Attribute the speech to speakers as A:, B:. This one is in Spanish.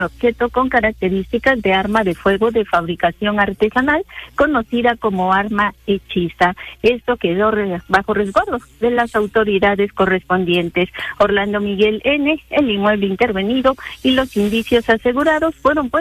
A: objeto con características de arma de fuego de fabricación artesanal, conocida como arma hechiza. Esto quedó bajo resguardo de las autoridades correspondientes. Orlando Miguel N., el inmueble intervenido y los indicios asegurados fueron